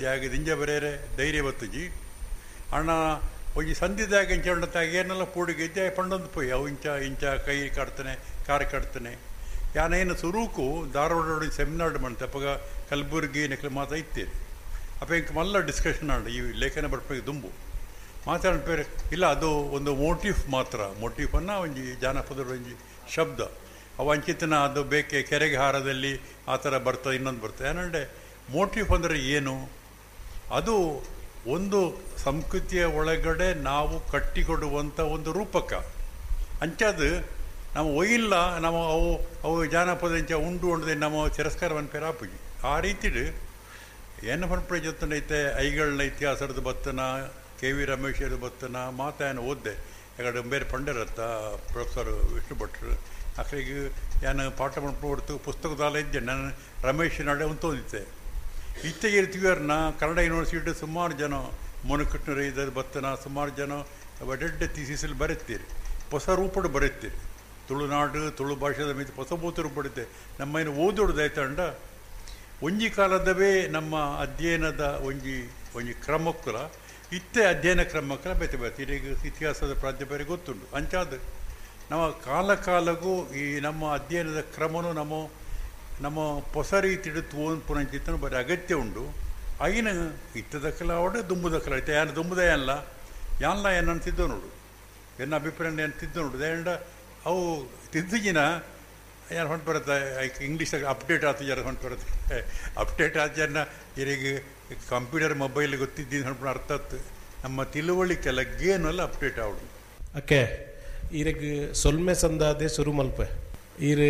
ಬರೆದಿದ್ದೆ ಹಾಗೆ ದಿಂಜ ಬರೆಯರೆ ಧೈರ್ಯ ಬತ್ತುಜಿ ಅಣ್ಣ ಒಂಜಿ ಸಂಧಿದಾಗ ಇಂಚ ಉಂಡತ್ತಾಗ ಏನೆಲ್ಲ ಪೂಡಿಗೆ ಪಂಡೊಂದು ಪೋಯಿ ಅವು ಇಂಚ ಕೈ ಕಟ್ತಾನೆ ಕಾರು ಕಟ್ತಾನೆ ಯಾನೇನು ಸುರೂಕು ಧಾರವಾಡ ಸೆಮಿನಾರ್ ಮಾಡ್ತೆ ಅಪ್ಪಗ ಕಲಬುರ್ಗಿ ನೆಕ್ಲೆ ಮಾತಾ ಇತ್ತೇನೆ ಅಪ್ಪ ಇಂಕ ಮಲ್ಲ ಡಿಸ್ಕಷನ್ ಆಂಡ ಈ ಲೇಖನ ಬರ್ಬೇಕು ದುಂಬು ಮಾತಾಡ ಪೇರು ಇಲ್ಲ ಅದು ಒಂದು ಮೋಟಿಫ್ ಅನ್ನ ಒಂಜಿ ಜಾನಪದದ ಒಂಜಿ ಶಬ್ದ ಅವು ಅಂಚಿತನ ಅದು ಬೇಕೆ ಕೆರೆಗೆ ಹಾರದಲ್ಲಿ ಆ ಥರ ಬರ್ತದೆ ಇನ್ನೊಂದು ಬರ್ತದೆ ಏನಂಡೆ ಮೋಟಿಫ್ ಅಂದರೆ ಏನು ಅದು ಒಂದು ಸಂಸ್ಕೃತಿಯ ಒಳಗಡೆ ನಾವು ಕಟ್ಟಿಕೊಡುವಂಥ ಒಂದು ರೂಪಕ ಅಂಚದು ನಾವು ಒಯ್ಯಿಲ್ಲ ನಾವು ಅವು ಜಾನಪದ ಇಂಚ ಉಂಡು ನಮ್ಮ ತಿರಸ್ಕಾರವನ್ನು ಪೇರಾಪುಜಿ ಆ ರೀತಿಡು ಏನು ಪಂಪಡೆ ಜೊತೆ ಐಗಳನ್ನ ಇತಿಹಾಸದ ಬತ್ತನ KV ರಮೇಶ್ ಬತ್ತನ ಮಾತಾಯನ ಓದ್ದೆ ಯಾಕಂದ್ರೆ ಬೇರೆ ಪಂಡರತ್ತ ಪ್ರೊಫೆಸರ್ ವಿಷ್ಣು ಭಟ್ರು ಅಕ್ಕಳಿಗೆ ನಾನು ಪಾಠ ಮಾಡ್ಕೊಂಡು ಪುಸ್ತಕದಾಲ ಇದ್ದೆ ನಾನು ರಮೇಶ್ ನಡೆ ಅಂತ ಓದಿದ್ದೆ ಇತ್ತೆಗೆ ಇರ್ತೀವ್ರನ್ನ ಕನ್ನಡ ಯೂನಿವರ್ಸಿಟಿ ಸುಮಾರು ಜನ ಮೊನಕಟ್ನರು ಇದ್ದ ಬತ್ತನ ಸುಮಾರು ಜನ ಒಡ್ಡೆ ಥೀಸಿಸಲ್ಲಿ ಬರೀತೀರಿ ಹೊಸ ರೂಪಡು ಬರೀತೀರಿ ತುಳುನಾಡು ತುಳು ಭಾಷೆದ ಮಿತಿ ಹೊಸ ರೂಪ ಬರುತ್ತೆ ನಮ್ಮನ್ನು ಓದೋಡ್ದಾಯ್ತಂಡ ಒಂಜಿ ಕಾಲದವೇ ನಮ್ಮ ಅಧ್ಯಯನದ ಒಂಜಿ ಕ್ರಮಕ್ಕಲ ಇತ್ತೆ ಅಧ್ಯಯನ ಕ್ರಮಕ್ಕಲ ಬೇತೆ ಈಗ ಇತಿಹಾಸದ ಪ್ರಾಧ್ಯಾಪಕರಿಗೆ ಗೊತ್ತುಂಟು ಅಂಚಾದ ನಮ್ಮ ಕಾಲಕ್ಕೂ ಈ ನಮ್ಮ ಅಧ್ಯಯನದ ಕ್ರಮನು ನಮ್ಮ ಹೊಸ ರೀತಿಡು ಪುನಂಚಿತ್ತನು ಬರೀ ಅಗತ್ಯ ಉಂಡು ಆಗಿನ ಇತ್ತದಕ್ಕಲ ಅವಡೆ ದುಂಬುದಕ್ಕಲ ಐತೆ ಯಾನು ದುಂಬುದ ಯಾನ್ಲ ಏನು ಅಂತಿದ್ದೋ ನೋಡು ಎನ್ನ ಅಭಿಪ್ರಾಯ ಅಂತಿದ್ದೋ ನೋಡು ದೇಂಡ ಅವು ತಿದ್ದಿಗಿನ ಏನು ಹೊಂಟು ಬರುತ್ತೆ ಇಂಗ್ಲೀಷಾಗ ಅಪ್ಡೇಟ್ ಆತ ಜರ ಹೊಂಟು ಬರುತ್ತೆ ಅಪ್ಡೇಟ್ ಆದ ಜನ ಈಗ ಕಂಪ್ಯೂಟರ್ ಮೊಬೈಲ್ ಗೊತ್ತಿದ್ದೀನಿ ಹೊಂಟು ಅರ್ಥ ಆಯ್ತು ನಮ್ಮ ತಿಳುವಳಿಕೆಲ್ಲ ಗೇನೆಲ್ಲ ಅಪ್ಡೇಟ್ ಆವಡು ಅಕ್ಕೆ ಈರಗ್ ಸೊಲ್ಮೆ ಸಂದಾದೆ ಶುರು ಮಲ್ಪೆ ಈರು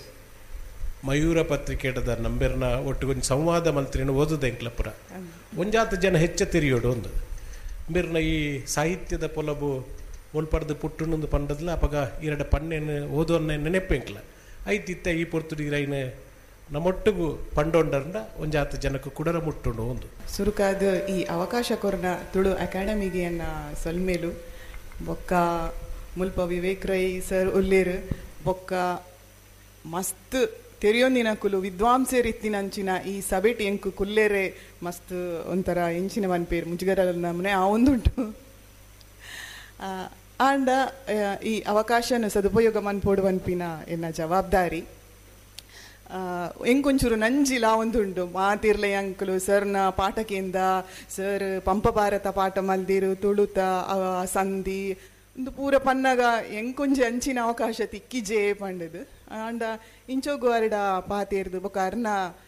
ಮಯೂರ ಪತ್ರಿಕೆಟದ ನಂಬರ್ನ ಒಟ್ಟಿಗೊಂದು ಸಂವಾದ ಮಂತ್ರಿನ ಓದುದ ಎಂಕ್ಲಪುರ ಒಂಜಾತ ಜನ ಹೆಚ್ಚ ತಿರಿಯೋಡು ಒಂದು ಬಿರ್ನ ಈ ಸಾಹಿತ್ಯದ ಪೊಲಬು ಒಲ್ಪಡ್ದು ಪುಟ್ಟುನೊಂದು ಪಂಡದ್ಲ ಅಪಗ ಈರಡ ಪಣ್ಣೆನು ಓದೋನ್ನ ನೆನೆಪ್ಪೆಂಕ್ಲ ಐತಿತ್ತ ಈ ಪೊರ್ತುಡಿಗ್ರೈನ ನಮ್ಮೊಟ್ಟಿಗೂ ಪಂಡೊಂಡರ್ನ ಒಂಜಾತ ಜನಕ್ಕೆ ಕುಡರ ಮುಟ್ಟುಂಡು ಒಂದು ಸುರುಕಾದ ಈ ಅವಕಾಶ ಕೊರನ ತುಳು ಅಕಾಡೆಮಿಗೆ ಅನ್ನ ಸೊಲ್ಮೇಲು ಬೊಕ್ಕ ಮುಲ್ಪ ವಿವೇಕ್ ರೈ ಸರ್ ಉಲ್ಲೇರು ಬೊಕ್ಕ ಮಸ್ತ್ ತೆರೆಯೊಂದಿನ ಕುಲು ವಿದ್ವಾಂಸೆ ರೀತಿನಂಚಿನ ಈ ಸಭೆಟ್ ಎಂಕು ಕುಲ್ಲೇರೆ ಮಸ್ತ್ ಒಂಥರ ಎಂಚಿನ ಮನ್ ಪೇರು ಮುಜುಗರ ನಮ್ಮನೆ ಆ ಒಂದುಂಟು ಆಂಡ ಈ ಅವಕಾಶನ ಸದುಪಯೋಗ ಮನ್ಪೋಡುವನ್ಪಿನ ಎನ್ನ ಜವಾಬ್ದಾರಿ ಎಂಕೊಂಚೂರು ನಂಜಿಲ ಒಂದುಂಡು ಮಾತಿರ್ಲೆ ಅಂಕಲು ಸರ್ನ ಪಾಠಕೆಂದ ಸರ್ ಪಂಪ ಭಾರತ ಪಾಠ ಮಲ್ದಿರು ತುಳುತ ಸಂಧಿ ಒಂದು ಪೂರ ಪನ್ನಗ ಎಂಕೊಂಚ ಅಂಚಿನ ಅವಕಾಶ ತಿಕ್ಕಿಜೆ ಪಂಡದು ಆಂಡ ಇಂಚೋಗು ಅರಡ ಪಾತೇರ್ದು ಬೊಕ ಅರ್ನ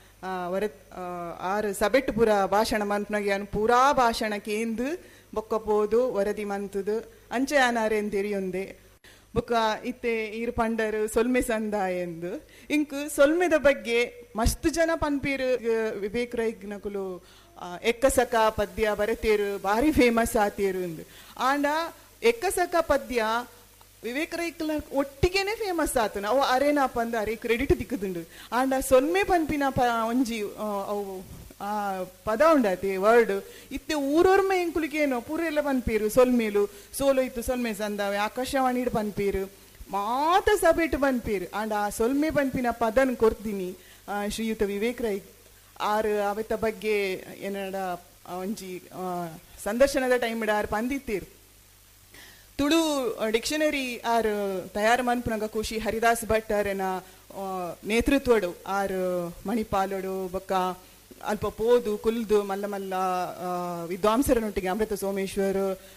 ಆರು ಸಬೆಟ್ ಪೂರ ಭಾಷಣ ಮನ್ಪನಗೆ ಅನ್ ಪೂರಾ ಭಾಷಣ ಕೇಂದು ಬೊಕ್ಕ ಪೋದು ವರದಿ ಮಂತದು ಅಂಚೆ ಆನಾರೇನ್ ತೆರಿಯೊಂದೆ ಬೊಕ್ಕ ಇತ್ತೆ ಈರು ಪಂಡರು ಸೊಲ್ಮೆ ಸಂದ ಎಂದು ಇಂಕ್ ಸೊಲ್ಮೆದ ಬಗ್ಗೆ ಮಸ್ತ್ ಜನ ಪನ್ಪೀರು ವಿವೇಕ್ ರೈಗ್ನಕುಲು ಎಕ್ಕಸಕ ಪದ್ಯ ಬರತೇರು ಭಾರಿ ಫೇಮಸ್ ಆತೇರು ಎಂದು ಆಂಡ ಎಕ್ಕಸಕ ಪದ್ಯ ವಿವೇಕ್ ರೈಕ್ಲ ಒಟ್ಟಿಗೆನೆ ಫೇಮಸ್ ಆತು ಅವು ಅರೇನಾ ಪಂದ ಅರೆ ಕ್ರೆಡಿಟ್ ದಿಕ್ಕದುಂಡು ಆಂಡ ಸೊಲ್ಮೆ ಪನ್ಪಿನ ಒಂಜಿ ಅವು ಆ ಪದ ಉಂಡಾತಿ ವರ್ಡ್ ಇತ್ತೆ ಊರೊರ್ಮೆ ಎಂಕುಲಿಗೇನೋ ಪೂರ ಎಲ್ಲ ಪನ್ಪೇರು ಸೊಲ್ಮೇಲು ಸೋಲು ಇತ್ತು ಸೊಲ್ಮೆ ಸಂದಾವೆ ಆಕಾಶವಾಣಿ ಪನ್ಪೇರು ಮಾತ ಸಭೆಟ್ ಪನ್ಪೇರು ಆಂಡ ಆ ಸೊಲ್ಮೆ ಪನ್ಪಿನ ಪದನ್ ಕೊರ್ತೀನಿ ಶ್ರೀಯುತ ವಿವೇಕ್ ರೈ ಆರು ಅವತ್ತ ಬಗ್ಗೆ ಏನಡ ಒಂಜಿ ಸಂದರ್ಶನದ ಟೈಮ್ ಆರು ಪಂದಿತ್ತೇರು ತುಳು ಡಿಕ್ಷನರಿ ಆರು ತಯಾರು ಮನ್ಪುನಗ ಖುಷಿ ಹರಿದಾಸ್ ಭಟ್ ಆರನ ನೇತೃತ್ವಡು ಆರು ಮಣಿಪಾಲಡು ಬೊಕ್ಕ ಅಲ್ಪ ಪೋದು ಕುಲ್ದು ಮಲ್ಲ ಮಲ್ಲ ವಿದ್ವಾಂಸರನೊಟ್ಟಿಗೆ ಅಮೃತ ಸೋಮೇಶ್ವರ್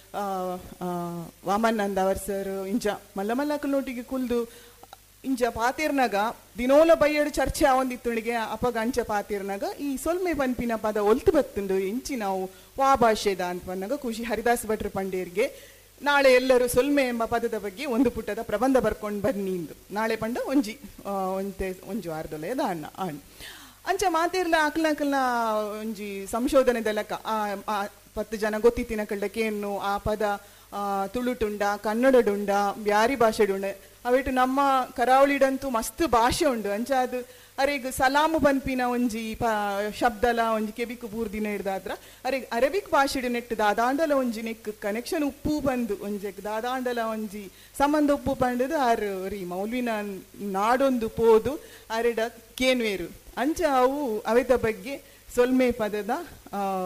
ವಾಮನಂದ ಅವರ್ ಸರ್ ಇಂಚ ಮಲ್ಲ ಮಲ್ಲಕಲ್ನೊಟ್ಟಿಗೆ ಕುಲ್ದು ಇಂಚ ಪಾತೇರ್ನಾಗ ದಿನೋಲ ಬೈಯಡು ಚರ್ಚೆ ಆವೊಂದಿತ್ತುಣಿಗೆ ಅಪಗ ಅಂಚ ಪಾತೇರ್ನಾಗ ಈ ಸೊಲ್ಮೆ ಪನ್ಪಿನ ಪದ ಒಲ್ತು ಬತ್ತುಂಡು ಇಂಚಿ ನಾವು ವಾ ಭಾಷೆದ ಅಂತ ಪನ್ನಾಗ ಖುಷಿ ಹರಿದಾಸ್ ಭಟ್ರ ಪಂಡೇರ್ಗೆ ನಾಳೆ ಎಲ್ಲರೂ ಸೊಲ್ಮೆ ಎಂಬ ಪದದ ಬಗ್ಗೆ ಒಂದು ಪುಟದ ಪ್ರಬಂಧ ಬರ್ಕೊಂಡು ಬನ್ನಿ ಇಂದು ನಾಳೆ ಪಂಡ ಒಂಜಿ ವಾರದೊಲೆಯದ ಅಣ್ಣ ಅಂಚ ಮಾತಿರ್ಲ ಅಕ್ಲಕಲ್ನ ಒಂಜಿ ಸಂಶೋಧನೆದೆಲ್ಲಕ 10 ಜನ ಗೊತ್ತಿತ್ತಿನ ಕಳ್ಳಕೇನು ಆ ಪದ ತುಳುಟುಂಡ ಕನ್ನಡಡುಂಡ ಬ್ಯಾರಿ ಭಾಷೆಡುಂಡ ಅವೇಟು ನಮ್ಮ ಕರಾವಳಿಡಂತೂ ಮಸ್ತ್ ಭಾಷೆ ಉಂಡು ಅಂಚ ಅದು ಅರೆಗ್ ಸಲಾಮು ಪನ್ಪಿನ ಒಂಜಿ ಶಬ್ದಲ ಒಂಜಿ ಕೆಬಿಕು ಪೂರ್ದಿನ ಹಿಡ್ದಾದ್ರ ಅರೆಗ್ ಅರಬಿಕ್ ಭಾಷೆಡು ನೆಟ್ಟು ದಾದಾಂಡಲ ಒಂಜಿ ನೆಕ್ ಕನೆಕ್ಷನ್ ಉಪ್ಪು ಬಂದು ಒಂಜೆಕ್ ದಾದಾಂಡಲ ಒಂಜಿ ಸಂಬಂಧ ಉಪ್ಪು ಪಂಡದು ಆರು ರೀ ಮೌಲ್ವಿನ ನಾಡೊಂದು ಪೋದು ಅರೆಡ ಕೇನ್ವೇರು ಅಂಚ ಅವು ಅವೆದ ಬಗ್ಗೆ ಸೊಲ್ಮೆ ಪದದ